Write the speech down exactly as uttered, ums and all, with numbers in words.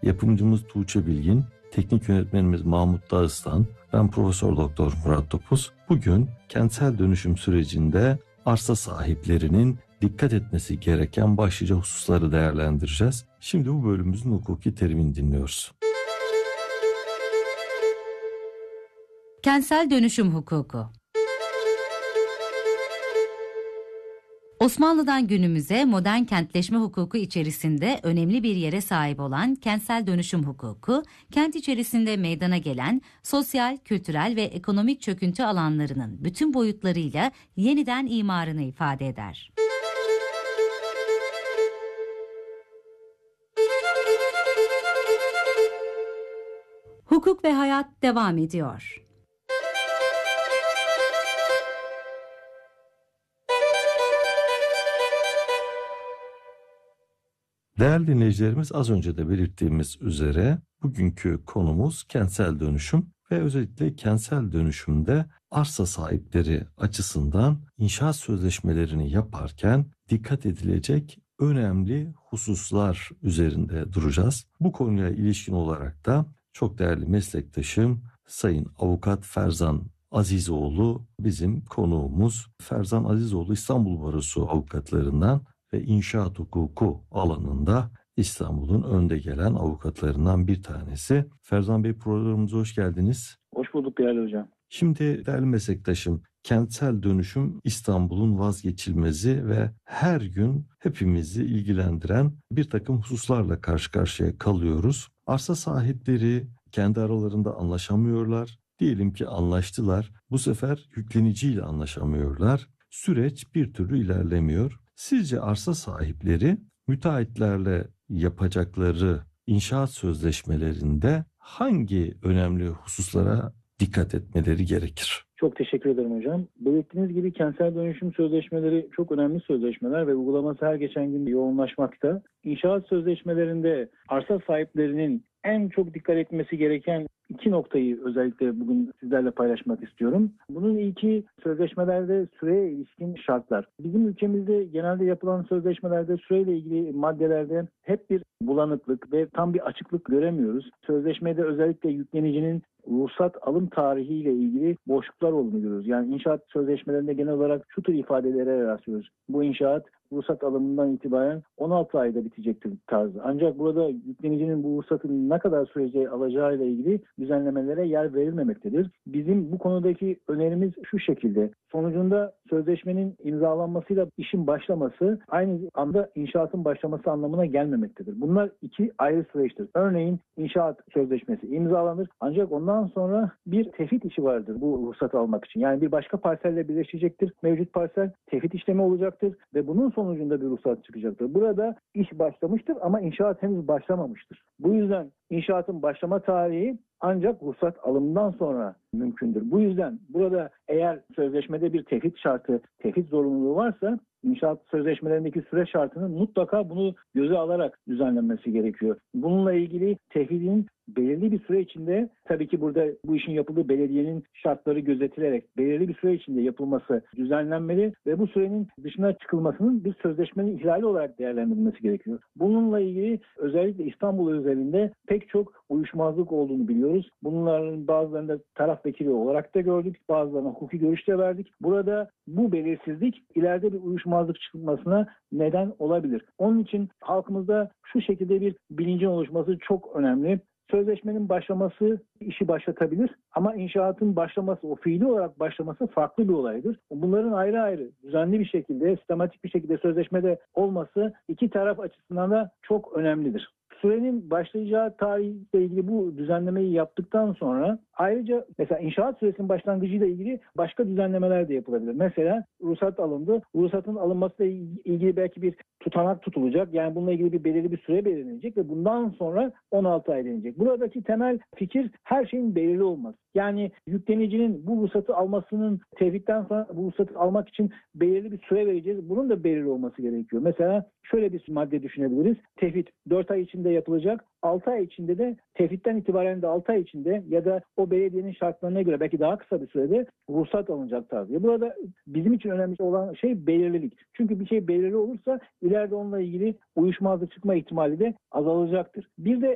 Yapımcımız Tuğçe Bilgin, teknik yönetmenimiz Mahmut Dağıstan, ben Profesör Doktor Murat Topuz. Bugün kentsel dönüşüm sürecinde arsa sahiplerinin dikkat etmesi gereken başlıca hususları değerlendireceğiz. Şimdi bu bölümümüzün hukuki terimini dinliyoruz. Kentsel dönüşüm hukuku. Osmanlı'dan günümüze modern kentleşme hukuku içerisinde önemli bir yere sahip olan kentsel dönüşüm hukuku, kent içerisinde meydana gelen sosyal, kültürel ve ekonomik çöküntü alanlarının bütün boyutlarıyla yeniden imarını ifade eder. Hukuk ve hayat devam ediyor. Değerli dinleyicilerimiz, az önce de belirttiğimiz üzere bugünkü konumuz kentsel dönüşüm ve özellikle kentsel dönüşümde arsa sahipleri açısından inşaat sözleşmelerini yaparken dikkat edilecek önemli hususlar üzerinde duracağız. Bu konuya ilişkin olarak da çok değerli meslektaşım Sayın Avukat Ferzan Azizoğlu bizim konuğumuz. Ferzan Azizoğlu İstanbul Barosu avukatlarından ve inşaat hukuku alanında İstanbul'un önde gelen avukatlarından bir tanesi. Ferzan Bey, programımıza hoş geldiniz. Hoş bulduk değerli hocam. Şimdi değerli meslektaşım, kentsel dönüşüm İstanbul'un vazgeçilmezi ve her gün hepimizi ilgilendiren bir takım hususlarla karşı karşıya kalıyoruz. Arsa sahipleri kendi aralarında anlaşamıyorlar. Diyelim ki anlaştılar. Bu sefer yükleniciyle anlaşamıyorlar. Süreç bir türlü ilerlemiyor. Sizce arsa sahipleri müteahhitlerle yapacakları inşaat sözleşmelerinde hangi önemli hususlara dikkat etmeleri gerekir? Çok teşekkür ederim hocam. Belirttiğiniz gibi kentsel dönüşüm sözleşmeleri çok önemli sözleşmeler ve uygulaması her geçen gün yoğunlaşmakta. İnşaat sözleşmelerinde arsa sahiplerinin en çok dikkat etmesi gereken iki noktayı özellikle bugün sizlerle paylaşmak istiyorum. Bunun ilki sözleşmelerde süreye ilişkin şartlar. Bizim ülkemizde genelde yapılan sözleşmelerde süreyle ilgili maddelerde hep bir bulanıklık ve tam bir açıklık göremiyoruz. Sözleşmede özellikle yüklenicinin ruhsat alım tarihiyle ilgili boşluklar olduğunu görüyoruz. Yani inşaat sözleşmelerinde genel olarak şu tür ifadelere rastlıyoruz. Bu inşaat ruhsat alımından itibaren on altı ayda bitecektir tarzı. Ancak burada yüklenicinin bu ruhsatın ne kadar sürece alacağıyla ilgili düzenlemelere yer verilmemektedir. Bizim bu konudaki önerimiz şu şekilde. Sonucunda sözleşmenin imzalanmasıyla işin başlaması aynı anda inşaatın başlaması anlamına gelmemektedir. Bunlar iki ayrı süreçtir. Örneğin inşaat sözleşmesi imzalanır ancak ondan sonra bir tefit işi vardır bu ruhsat almak için. Yani bir başka parselle birleşecektir. Mevcut parsel tefit işlemi olacaktır ve bunun sonucunda bir ruhsat çıkacaktır. Burada iş başlamıştır ama inşaat henüz başlamamıştır. Bu yüzden inşaatın başlama tarihi ancak ruhsat alımından sonra mümkündür. Bu yüzden burada eğer sözleşmede bir tefit şartı, tefit zorunluluğu varsa inşaat sözleşmelerindeki süre şartının mutlaka bunu göze alarak düzenlenmesi gerekiyor. Bununla ilgili tefidin belirli bir süre içinde, tabii ki burada bu işin yapıldığı belediyenin şartları gözetilerek belirli bir süre içinde yapılması düzenlenmeli ve bu sürenin dışına çıkılmasının bir sözleşmenin ihlali olarak değerlendirilmesi gerekiyor. Bununla ilgili özellikle İstanbul özelinde pek çok uyuşmazlık olduğunu biliyoruz. Bunların bazılarında taraf vekili olarak da gördük, bazılarına hukuki görüş de verdik. Burada bu belirsizlik ileride bir uyuşmazlık çıkmasına neden olabilir. Onun için halkımızda şu şekilde bir bilincin oluşması çok önemli. Sözleşmenin başlaması işi başlatabilir ama inşaatın başlaması, o fiili olarak başlaması farklı bir olaydır. Bunların ayrı ayrı, düzenli bir şekilde, sistematik bir şekilde sözleşmede olması iki taraf açısından da çok önemlidir. Sürenin başlayacağı tarihle ilgili bu düzenlemeyi yaptıktan sonra ayrıca mesela inşaat süresinin başlangıcıyla ilgili başka düzenlemeler de yapılabilir. Mesela ruhsat alındı. Ruhsatın alınmasıyla ilgili belki bir tutanak tutulacak. Yani bununla ilgili bir belirli bir süre belirlenecek ve bundan sonra on altı ay denilecek. Buradaki temel fikir her şeyin belirli olması. Yani yüklenicinin bu ruhsatı almasının tevhidden sonra bu ruhsatı almak için belirli bir süre vereceğiz. Bunun da belirli olması gerekiyor. Mesela şöyle bir madde düşünebiliriz. Tevhid dört ay içinde yapılacak. altı ay içinde de tevhidden itibaren de altı ay içinde ya da o belediyenin şartlarına göre belki daha kısa bir sürede ruhsat alınacak tarzı. Burada bizim için önemli olan şey belirlilik. Çünkü bir şey belirli olursa ileride onunla ilgili uyuşmazlık çıkma ihtimali de azalacaktır. Bir de